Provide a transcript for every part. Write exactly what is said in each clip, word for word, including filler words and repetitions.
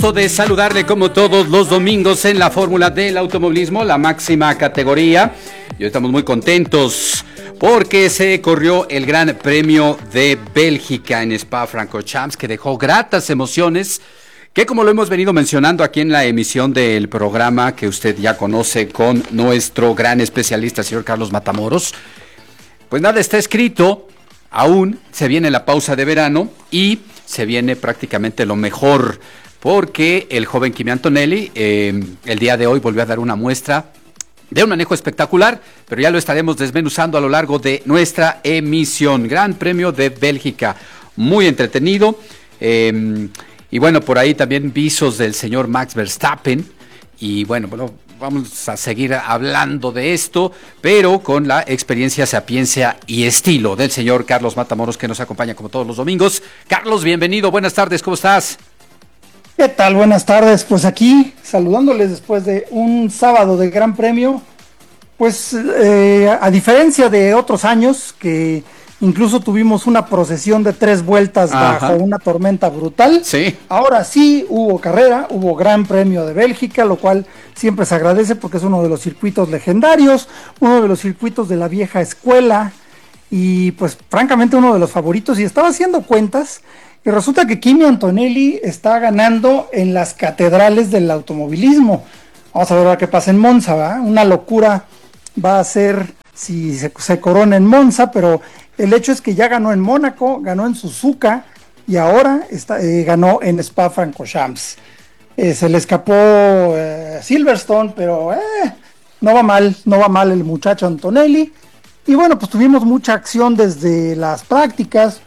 De saludarle como todos los domingos en la Fórmula del Automovilismo, la máxima categoría. Y hoy estamos muy contentos porque se corrió el Gran Premio de Bélgica en Spa-Francorchamps, que dejó gratas emociones, que como lo hemos venido mencionando aquí en la emisión del programa que usted ya conoce con nuestro gran especialista, señor Carlos Matamoros, pues nada está escrito, aún se viene la pausa de verano y se viene prácticamente lo mejor, porque el joven Kimi Antonelli eh, el día de hoy volvió a dar una muestra de un manejo espectacular, pero ya lo estaremos desmenuzando a lo largo de nuestra emisión. Gran Premio de Bélgica, muy entretenido, eh, y bueno, por ahí también visos del señor Max Verstappen, y bueno, bueno, vamos a seguir hablando de esto, pero con la experiencia, sapiencia y estilo del señor Carlos Matamoros, que nos acompaña como todos los domingos. Carlos, bienvenido, buenas tardes, ¿cómo estás? ¿Qué tal? Buenas tardes. Pues aquí saludándoles después de un sábado de Gran Premio. Pues eh, a diferencia de otros años que incluso tuvimos una procesión de tres vueltas Ajá. bajo una tormenta brutal, sí. Ahora sí hubo carrera, hubo Gran Premio de Bélgica, lo cual siempre se agradece porque es uno de los circuitos legendarios, uno de los circuitos de la vieja escuela y pues francamente uno de los favoritos. Y estaba haciendo cuentas y resulta que Kimi Antonelli está ganando en las catedrales del automovilismo. Vamos a ver ahora qué pasa en Monza, ¿va? Una locura va a ser si se, se corona en Monza, pero el hecho es que ya ganó en Mónaco, ganó en Suzuka y ahora está, eh, ganó en Spa-Francorchamps. Eh, se le escapó eh, Silverstone, pero eh, no va mal, no va mal el muchacho Antonelli. Y bueno, pues tuvimos mucha acción desde las prácticas.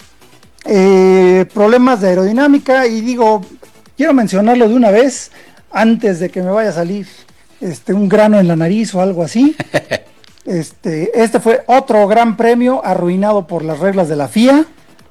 Eh, problemas de aerodinámica y digo, quiero mencionarlo de una vez antes de que me vaya a salir este, un grano en la nariz o algo así. Este, este fue otro gran premio arruinado por las reglas de la F I A,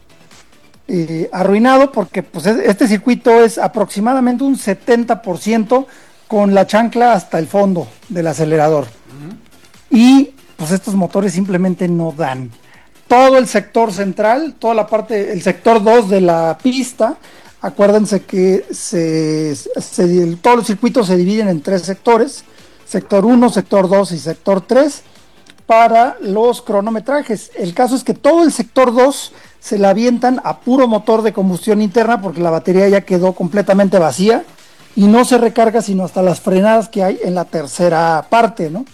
eh, arruinado porque pues, este circuito es aproximadamente un setenta por ciento con la chancla hasta el fondo del acelerador. Uh-huh. Y pues estos motores simplemente no dan. Todo el sector central, toda la parte, el sector dos de la pista, acuérdense que se, se, todos los circuitos se dividen en tres sectores, sector uno, sector dos y sector tres, para los cronometrajes. El caso es que todo el sector dos se la avientan a puro motor de combustión interna porque la batería ya quedó completamente vacía y no se recarga sino hasta las frenadas que hay en la tercera parte, ¿no?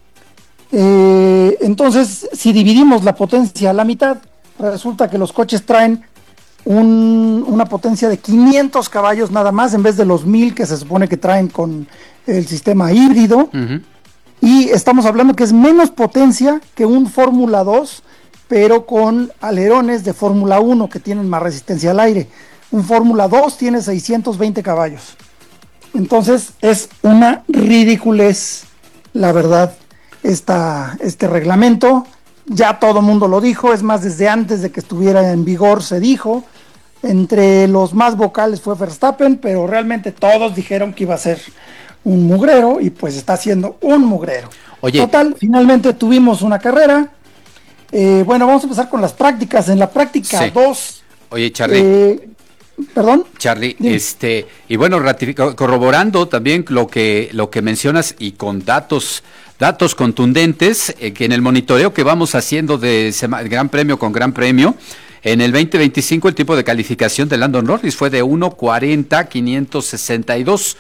Eh, entonces, si dividimos la potencia a la mitad, resulta que los coches traen un, una potencia de quinientos caballos nada más, en vez de los mil que se supone que traen con el sistema híbrido. Uh-huh. Y estamos hablando que es menos potencia que un Fórmula dos, pero con alerones de Fórmula uno que tienen más resistencia al aire. Un Fórmula dos tiene seiscientos veinte caballos. Entonces, es una ridiculez, la verdad. Esta, este reglamento, ya todo el mundo lo dijo, es más, desde antes de que estuviera en vigor se dijo, entre los más vocales fue Verstappen, pero realmente todos dijeron que iba a ser un mugrero y pues está siendo un mugrero. Oye. Total, finalmente tuvimos una carrera, eh, bueno, vamos a empezar con las prácticas, en la práctica dos. Sí. Oye, Charlie. Eh, Perdón. Charlie, Dime. este, y bueno, ratific- corroborando también lo que, lo que mencionas y con datos, datos contundentes, eh, que en el monitoreo que vamos haciendo de sema- Gran Premio con Gran Premio, en el veinte veinticinco el tipo de calificación de Lando Norris fue de uno cuarenta quinientos sesenta y dos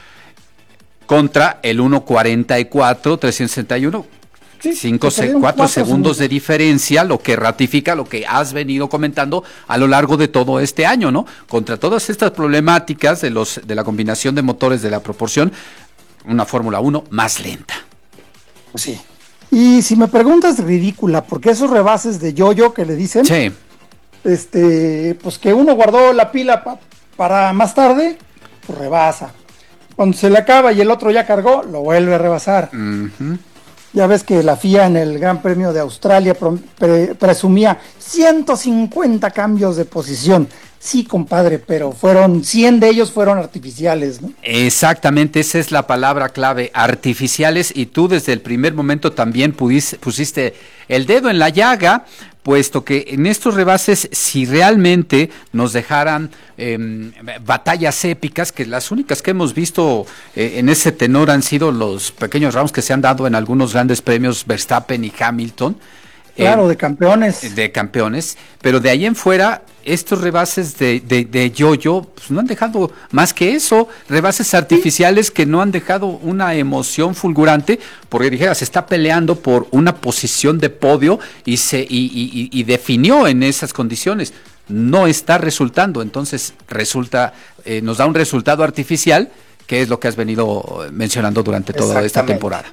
contra el uno cuarenta y cuatro trescientos sesenta y uno. Sí, cinco, se, cuatro segundos de diferencia, lo que ratifica lo que has venido comentando a lo largo de todo este año, ¿no? Contra todas estas problemáticas de los de la combinación de motores, de la proporción, una Fórmula uno más lenta. Sí. Y si me preguntas, ridícula, porque esos rebases de yo-yo que le dicen, sí. este, pues que uno guardó la pila pa, para más tarde, pues rebasa. Cuando se le acaba y el otro ya cargó, lo vuelve a rebasar. Uh-huh. Ya ves que la F I A en el Gran Premio de Australia pre- presumía ciento cincuenta cambios de posición. Sí, compadre, pero fueron cien de ellos fueron artificiales, ¿no? Exactamente, esa es la palabra clave, artificiales, y tú desde el primer momento también pudiste, pusiste el dedo en la llaga, puesto que en estos rebases, si realmente nos dejaran eh, batallas épicas, que las únicas que hemos visto eh, en ese tenor han sido los pequeños rounds que se han dado en algunos grandes premios Verstappen y Hamilton. Claro, eh, de campeones. De campeones, pero de ahí en fuera, estos rebases de, de, de yo-yo pues no han dejado más que eso, rebases artificiales que no han dejado una emoción fulgurante, porque dijera, se está peleando por una posición de podio y, se, y, y, y definió en esas condiciones. No está resultando, entonces resulta, eh, nos da un resultado artificial, que es lo que has venido mencionando durante toda esta temporada.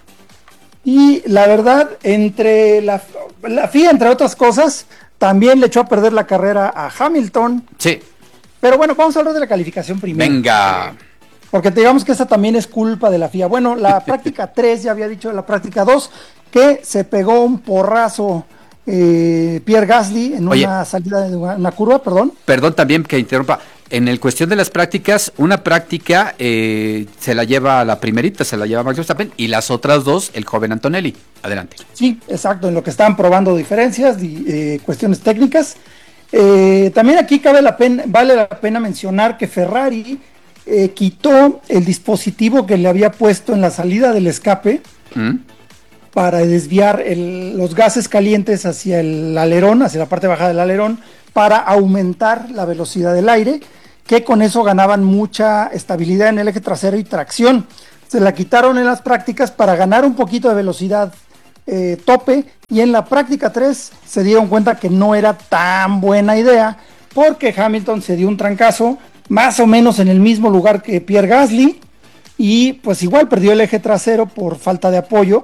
Y la verdad, entre la, la F I A, entre otras cosas, también le echó a perder la carrera a Hamilton. Sí. Pero bueno, vamos a hablar de la calificación primero. Venga. Porque digamos que esa también es culpa de la F I A. Bueno, la práctica tres, ya había dicho de la práctica dos, que se pegó un porrazo eh, Pierre Gasly en Oye, una salida de una, una curva, perdón. Perdón también que interrumpa. En el cuestión de las prácticas, una práctica eh, se la lleva la primerita, se la lleva Max Verstappen, y las otras dos, el joven Antonelli. Adelante. Sí, exacto, en lo que estaban probando diferencias, eh, cuestiones técnicas. Eh, también aquí cabe la pena, vale la pena mencionar que Ferrari eh, quitó el dispositivo que le había puesto en la salida del escape ¿Mm? para desviar el, los gases calientes hacia el alerón, hacia la parte baja del alerón, para aumentar la velocidad del aire, que con eso ganaban mucha estabilidad en el eje trasero y tracción. Se la quitaron en las prácticas para ganar un poquito de velocidad eh, tope, y en la práctica tres se dieron cuenta que no era tan buena idea, porque Hamilton se dio un trancazo más o menos en el mismo lugar que Pierre Gasly, y pues igual perdió el eje trasero por falta de apoyo,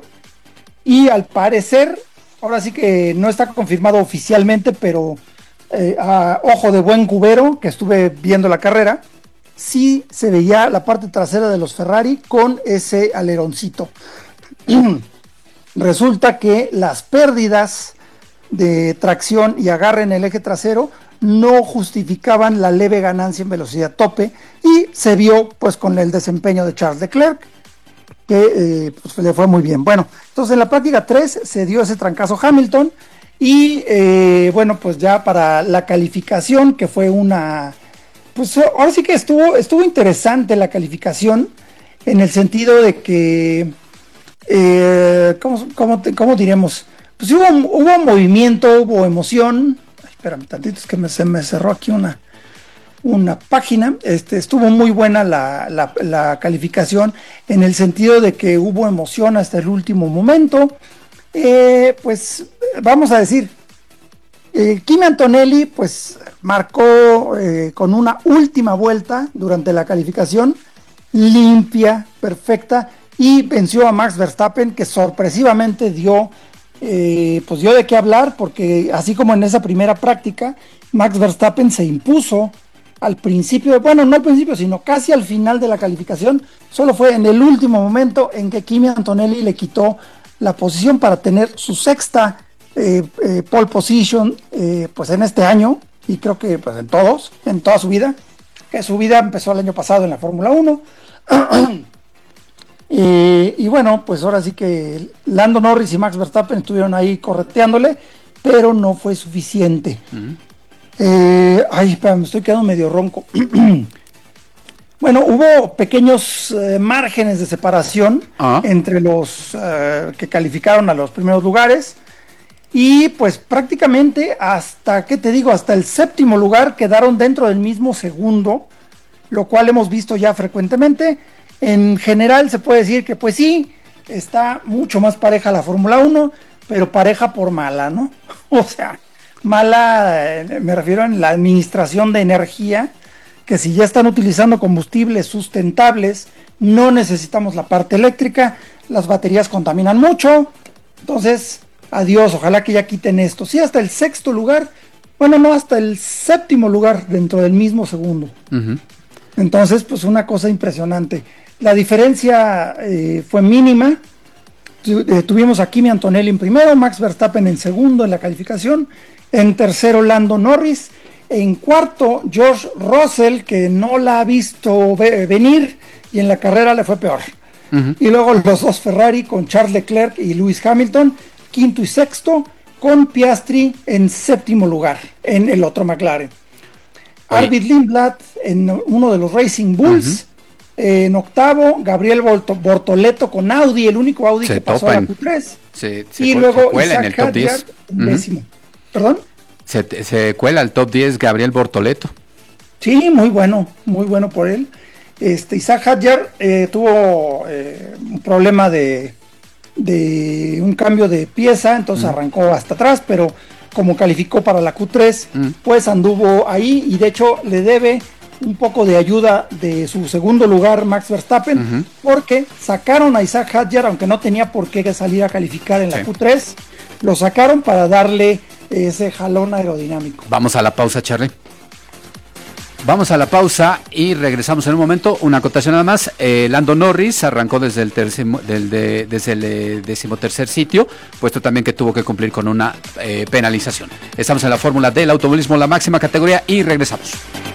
y al parecer, ahora sí que no está confirmado oficialmente, pero Eh, a ojo de buen cubero, que estuve viendo la carrera, sí se veía la parte trasera de los Ferrari con ese aleroncito. Resulta que las pérdidas de tracción y agarre en el eje trasero no justificaban la leve ganancia en velocidad tope, y se vio pues con el desempeño de Charles Leclerc, que eh, pues, le fue muy bien. Bueno, entonces en la práctica tres se dio ese trancazo Hamilton. Y eh, bueno, pues ya para la calificación, que fue una, pues ahora sí que estuvo, estuvo interesante la calificación, en el sentido de que, eh, ¿cómo, cómo, cómo diremos? Pues hubo, hubo movimiento, hubo emoción. Ay, espérame tantito, es que me, se me cerró aquí una, una página. Este, estuvo muy buena la, la, la calificación, en el sentido de que hubo emoción hasta el último momento. Eh, pues vamos a decir, eh, Kimi Antonelli pues marcó eh, con una última vuelta durante la calificación, limpia, perfecta, y venció a Max Verstappen, que sorpresivamente dio, eh, pues dio de qué hablar, porque así como en esa primera práctica, Max Verstappen se impuso al principio, bueno, no al principio, sino casi al final de la calificación. Solo fue en el último momento en que Kimi Antonelli le quitó la posición para tener su sexta eh, eh, pole position eh, pues en este año, y creo que pues en todos, en toda su vida, que su vida empezó el año pasado en la Fórmula uno. eh, y bueno, pues ahora sí que Lando Norris y Max Verstappen estuvieron ahí correteándole, pero no fue suficiente. Uh-huh. eh, ay, espera, me estoy quedando medio ronco. Bueno, hubo pequeños eh, márgenes de separación uh-huh. entre los eh, que calificaron a los primeros lugares, y pues prácticamente hasta, ¿qué te digo? Hasta el séptimo lugar quedaron dentro del mismo segundo, lo cual hemos visto ya frecuentemente. En general se puede decir que pues sí, está mucho más pareja la Fórmula uno, pero pareja por mala, ¿no? O sea, mala, eh, me refiero en la administración de energía, que si ya están utilizando combustibles sustentables, no necesitamos la parte eléctrica, las baterías contaminan mucho, entonces, adiós, ojalá que ya quiten esto. Sí, hasta el sexto lugar, bueno, no, hasta el séptimo lugar dentro del mismo segundo. Uh-huh. Entonces, pues una cosa impresionante. La diferencia eh, fue mínima. Tu, eh, tuvimos a Kimi Antonelli en primero, Max Verstappen en segundo en la calificación, en tercero Lando Norris, en cuarto George Russell, que no la ha visto ve- venir y en la carrera le fue peor. Uh-huh. Y luego los dos Ferrari con Charles Leclerc y Lewis Hamilton, quinto y sexto, con Piastri en séptimo lugar en el otro McLaren. Oye. Arvid Lindblad en uno de los Racing Bulls, uh-huh. eh, en octavo, Gabriel Bortoleto con Audi, el único Audi se que pasó a la Q tres. Se, se y se luego cuela Isaac en el top diez. Hadjar, en décimo. Uh-huh. ¿Perdón? Se, se cuela al top diez Gabriel Bortoleto. Sí, muy bueno, muy bueno por él. Este Isaac Hadjar eh, tuvo eh, un problema de, de un cambio de pieza, entonces mm. arrancó hasta atrás, pero como calificó para la Q tres, mm. pues anduvo ahí y de hecho le debe un poco de ayuda de su segundo lugar Max Verstappen, uh-huh. porque sacaron a Isaac Hadjar, aunque no tenía por qué salir a calificar en la sí. Q tres, lo sacaron para darle ese jalón aerodinámico. Vamos a la pausa, Charlie. Vamos a la pausa y regresamos en un momento. Una acotación nada más. Eh, Lando Norris arrancó desde el, tercimo, del, de, desde el eh, decimotercer sitio, puesto también que tuvo que cumplir con una eh, penalización. Estamos en la fórmula del automovilismo, la máxima categoría, y regresamos.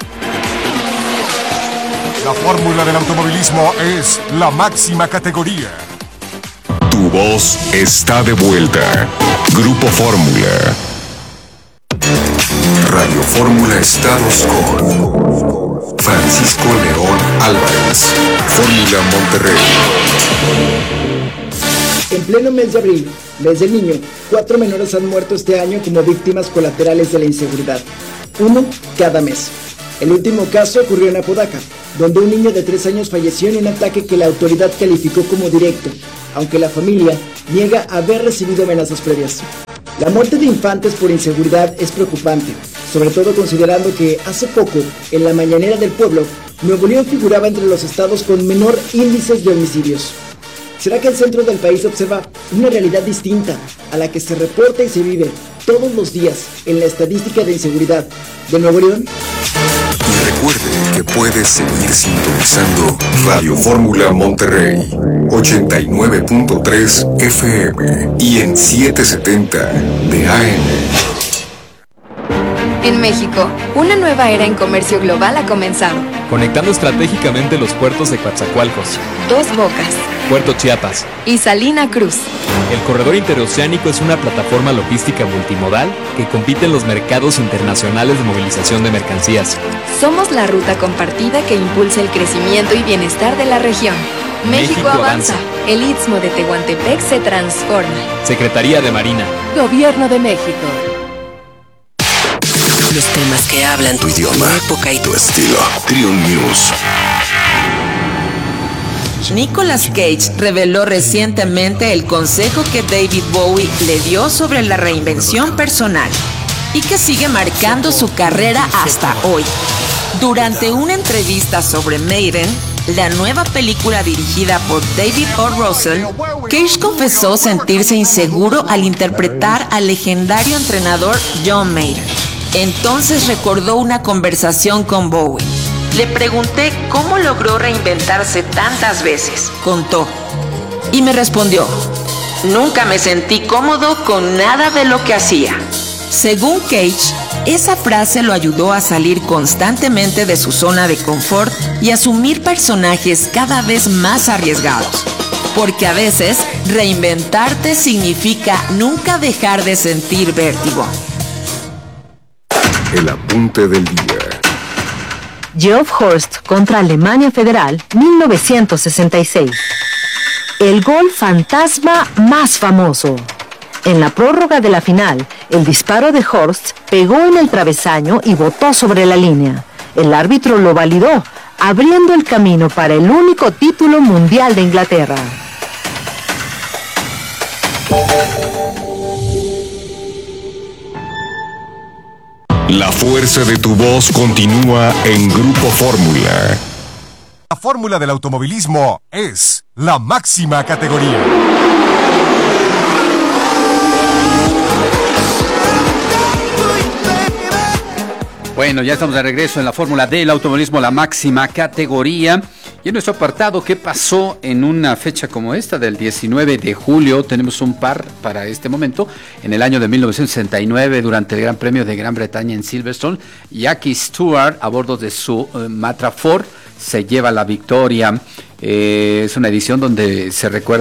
La fórmula del automovilismo es la máxima categoría. Tu voz está de vuelta. Grupo Fórmula. Radio Fórmula Estados con Francisco León Álvarez. Fórmula Monterrey. En pleno mes de abril, mes del niño, cuatro menores han muerto este año como víctimas colaterales de la inseguridad. Uno cada mes. El último caso ocurrió en Apodaca, donde un niño de tres años falleció en un ataque que la autoridad calificó como directo, aunque la familia niega haber recibido amenazas previas. La muerte de infantes por inseguridad es preocupante, sobre todo considerando que hace poco, en la mañanera del pueblo, Nuevo León figuraba entre los estados con menor índices de homicidios. ¿Será que el centro del país observa una realidad distinta a la que se reporta y se vive todos los días en la estadística de inseguridad de Nuevo León? Y recuerde que puedes seguir sintonizando Radio Fórmula Monterrey, ochenta y nueve punto tres F M y en setecientos setenta de A M. En México, una nueva era en comercio global ha comenzado. Conectando estratégicamente los puertos de Coatzacoalcos, Dos Bocas, Puerto Chiapas y Salina Cruz. El corredor interoceánico es una plataforma logística multimodal que compite en los mercados internacionales de movilización de mercancías. Somos la ruta compartida que impulsa el crecimiento y bienestar de la región. México, México avanza. avanza. El Istmo de Tehuantepec se transforma. Secretaría de Marina. Gobierno de México. Los temas que hablan tu idioma, tu época y tu estilo. Triun News. Nicolas Cage reveló recientemente el consejo que David Bowie le dio sobre la reinvención personal y que sigue marcando su carrera hasta hoy. Durante una entrevista sobre Maiden, la nueva película dirigida por David O. Russell, Cage confesó sentirse inseguro al interpretar al legendario entrenador John Maiden. Entonces recordó una conversación con Bowie. Le pregunté cómo logró reinventarse tantas veces, contó. Y me respondió, nunca me sentí cómodo con nada de lo que hacía. Según Cage, esa frase lo ayudó a salir constantemente de su zona de confort y asumir personajes cada vez más arriesgados. Porque a veces, reinventarte significa nunca dejar de sentir vértigo. El apunte del día. Geoff Horst contra Alemania Federal, mil novecientos sesenta y seis. El gol fantasma más famoso. En la prórroga de la final, el disparo de Horst pegó en el travesaño y botó sobre la línea. El árbitro lo validó, abriendo el camino para el único título mundial de Inglaterra. La fuerza de tu voz continúa en Grupo Fórmula. La fórmula del automovilismo es la máxima categoría. Bueno, ya estamos de regreso en la fórmula del automovilismo, la máxima categoría. Y en nuestro apartado, ¿qué pasó en una fecha como esta del diecinueve de julio? Tenemos un par para este momento. En el año de mil novecientos sesenta y nueve, durante el Gran Premio de Gran Bretaña en Silverstone, Jackie Stewart, a bordo de su uh, Matra Ford, se lleva la victoria. Eh, es una edición donde se recuerda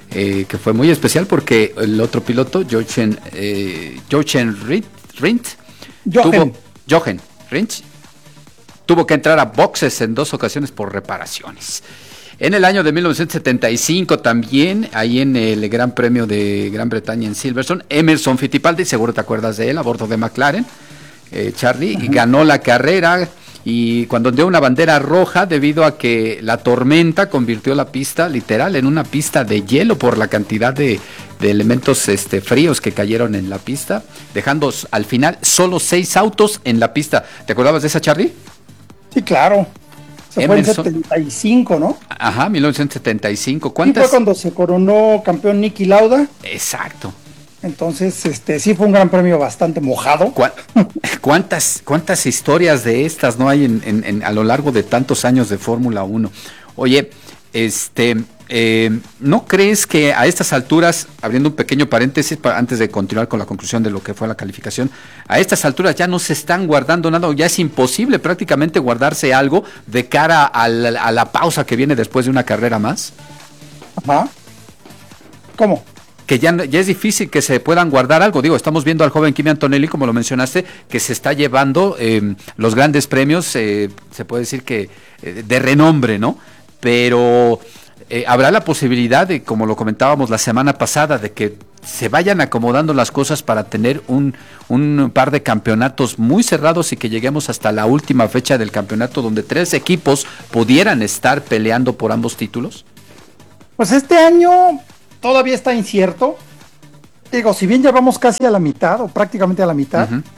eh, que fue muy especial porque el otro piloto, Jochen, eh, Jochen Rindt, Rindt Jochen. tuvo, Jochen Rindt, tuvo que entrar a boxes en dos ocasiones por reparaciones. En el año de mil novecientos setenta y cinco también, ahí en el Gran Premio de Gran Bretaña en Silverstone, Emerson Fittipaldi, seguro te acuerdas de él, a bordo de McLaren, eh, Charlie, uh-huh. ganó la carrera y cuando dio una bandera roja debido a que la tormenta convirtió la pista literal en una pista de hielo por la cantidad de, de elementos este, fríos que cayeron en la pista, dejando al final solo seis autos en la pista. ¿Te acordabas de esa, Charlie? Sí, claro. Se fue en setenta y cinco, ¿no? Ajá, mil novecientos setenta y cinco. ¿Cuántas? Sí, fue cuando se coronó campeón Niki Lauda. Exacto. Entonces, este, sí fue un gran premio bastante mojado. ¿Cuántas, cuántas historias de estas no hay en, en, en, a lo largo de tantos años de Fórmula uno? Oye, este, eh, ¿no crees que a estas alturas, abriendo un pequeño paréntesis para, antes de continuar con la conclusión de lo que fue la calificación, a estas alturas ya no se están guardando nada, o ya es imposible prácticamente guardarse algo de cara a la, a la pausa que viene después de una carrera más? Ajá. ¿Cómo? Que ya, ya es difícil que se puedan guardar algo. Digo, estamos viendo al joven Kimi Antonelli, como lo mencionaste, que se está llevando eh, los grandes premios, eh, se puede decir que eh, de renombre, ¿no? Pero eh, habrá la posibilidad de, como lo comentábamos la semana pasada, de que se vayan acomodando las cosas para tener un, un par de campeonatos muy cerrados y que lleguemos hasta la última fecha del campeonato donde tres equipos pudieran estar peleando por ambos títulos. Pues este año todavía está incierto. Digo, si bien ya vamos casi a la mitad o prácticamente a la mitad, uh-huh.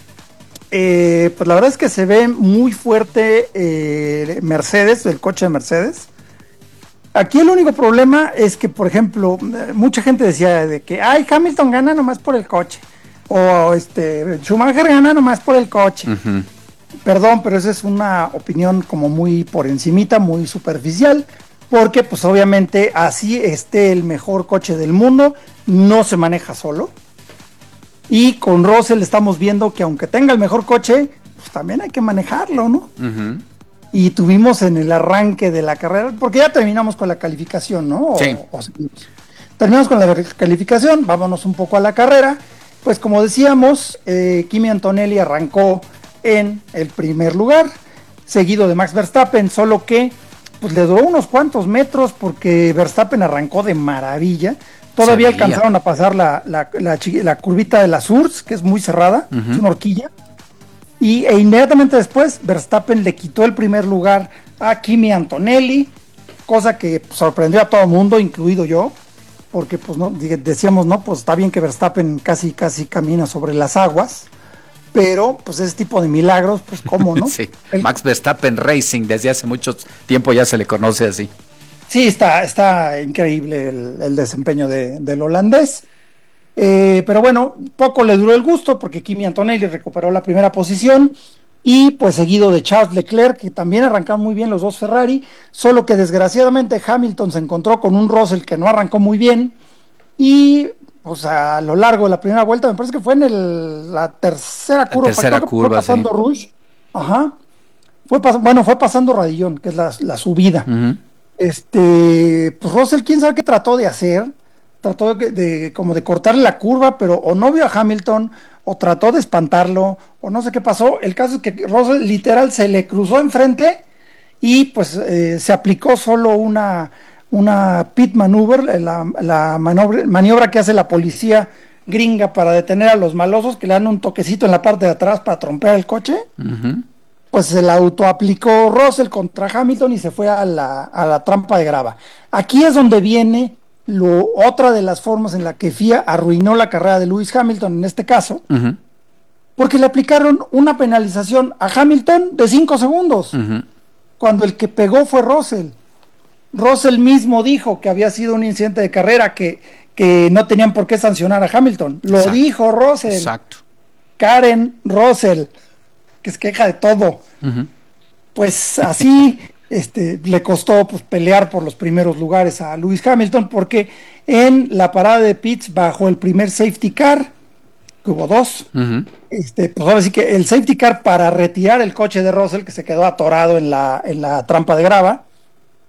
eh, pues la verdad es que se ve muy fuerte eh, Mercedes, el coche de Mercedes. Aquí el único problema es que, por ejemplo, mucha gente decía de que ay, Hamilton gana nomás por el coche, o este Schumacher gana nomás por el coche. Uh-huh. Perdón, pero esa es una opinión como muy por encimita, muy superficial. Porque pues obviamente así esté el mejor coche del mundo, no se maneja solo. Y con Russell estamos viendo que aunque tenga el mejor coche, pues también hay que manejarlo, ¿no? Uh-huh. Y tuvimos en el arranque de la carrera, porque ya terminamos con la calificación, ¿no? O, sí. O, terminamos con la calificación, vámonos un poco a la carrera. Pues como decíamos, eh, Kimi Antonelli arrancó en el primer lugar, seguido de Max Verstappen, solo que pues le duró unos cuantos metros porque Verstappen arrancó de maravilla. Todavía Sabía. alcanzaron a pasar la, la, la, la curvita de la Surs, que es muy cerrada, uh-huh. es una horquilla. Y e inmediatamente después Verstappen le quitó el primer lugar a Kimi Antonelli, cosa que pues, sorprendió a todo el mundo, incluido yo, porque pues no decíamos, no, pues está bien que Verstappen casi casi camina sobre las aguas. Pero, pues, ese tipo de milagros, pues, ¿cómo, no? Sí, el... Max Verstappen Racing, desde hace mucho tiempo ya se le conoce así. Sí, está, está increíble el, el desempeño de, del holandés. Eh, pero bueno, poco le duró el gusto porque Kimi Antonelli recuperó la primera posición y, pues, seguido de Charles Leclerc, que también arrancaron muy bien los dos Ferrari, solo que desgraciadamente Hamilton se encontró con un Russell que no arrancó muy bien y... O sea, a lo largo de la primera vuelta, me parece que fue en el, la tercera curva. La tercera fue, curva, fue pasando sí. Rouge. Ajá. Fue pas- bueno, fue pasando Radillón, que es la, la subida. Uh-huh. Este, pues Russell, quién sabe qué trató de hacer. Trató de, de como de cortarle la curva, pero o no vio a Hamilton, o trató de espantarlo, o no sé qué pasó. El caso es que Russell literal se le cruzó enfrente y pues eh, se aplicó solo una... una pit maneuver, la, la maniobra, maniobra que hace la policía gringa para detener a los malosos, que le dan un toquecito en la parte de atrás para trompear el coche. Uh-huh. Pues se la autoaplicó Russell contra Hamilton y se fue a la, a la trampa de grava. Aquí es donde viene lo, otra de las formas en la que F I A arruinó la carrera de Lewis Hamilton en este caso, uh-huh. porque le aplicaron una penalización a Hamilton de cinco segundos, uh-huh. cuando el que pegó fue Russell. Russell mismo dijo que había sido un incidente de carrera, que, que no tenían por qué sancionar a Hamilton. Lo Exacto. dijo Russell. Exacto. Karen Russell, que se queja de todo. Uh-huh. Pues así este, le costó pues, pelear por los primeros lugares a Lewis Hamilton, porque en la parada de pits bajo el primer safety car, que hubo dos, uh-huh. este, pues ahora sí que el safety car para retirar el coche de Russell, que se quedó atorado en la, en la trampa de grava,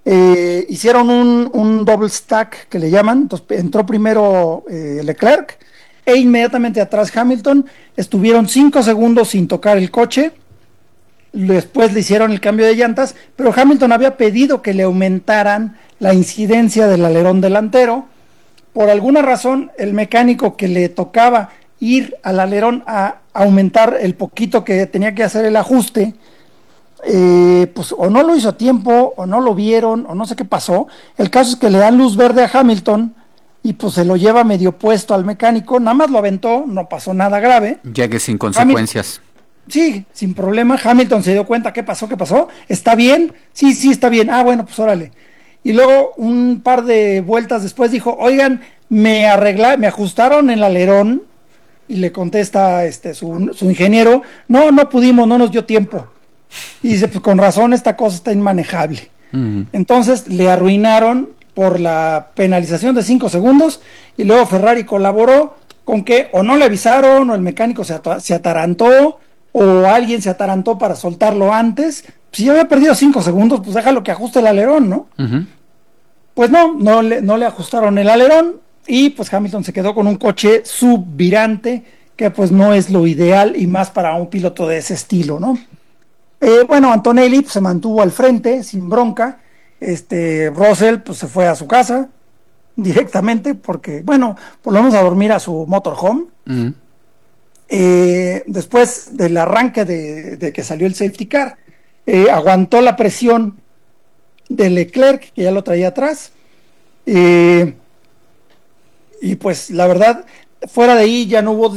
eh, hicieron un, un double stack que le llaman, entonces entró primero eh, Leclerc e inmediatamente atrás Hamilton, estuvieron cinco segundos sin tocar el coche, después le hicieron el cambio de llantas, pero Hamilton había pedido que le aumentaran la incidencia del alerón delantero. Por alguna razón, el mecánico que le tocaba ir al alerón a aumentar el poquito que tenía que hacer el ajuste, eh, pues o no lo hizo a tiempo, o no lo vieron, o no sé qué pasó. El caso es que le dan luz verde a Hamilton y pues se lo lleva medio puesto al mecánico, nada más lo aventó, no pasó nada grave. Llegue sin consecuencias. Hamilton, sí, sin problema. Hamilton se dio cuenta, ¿qué pasó? ¿Qué pasó? ¿Está bien? Sí, sí, está bien. Ah, bueno, pues órale. Y luego un par de vueltas después dijo, oigan, me arregla, me ajustaron el alerón. Y le contesta este su, su ingeniero, no, no pudimos, no nos dio tiempo. Y dice, pues con razón esta cosa está inmanejable. Uh-huh. Entonces le arruinaron por la penalización de cinco segundos y luego Ferrari colaboró con que o no le avisaron o el mecánico se, at- se atarantó o alguien se atarantó para soltarlo antes. Si ya había perdido cinco segundos, pues déjalo que ajuste el alerón, ¿no? Uh-huh. Pues no, no le, no le ajustaron el alerón y pues Hamilton se quedó con un coche subvirante que pues no es lo ideal y más para un piloto de ese estilo, ¿no? Eh, bueno, Antonelli pues, se mantuvo al frente sin bronca. Este Russell pues se fue a su casa directamente porque, bueno, por lo menos a dormir a su motorhome. Uh-huh. Eh, después del arranque de, de que salió el safety car, eh, aguantó la presión de Leclerc, que ya lo traía atrás. Eh, y pues la verdad, fuera de ahí ya no hubo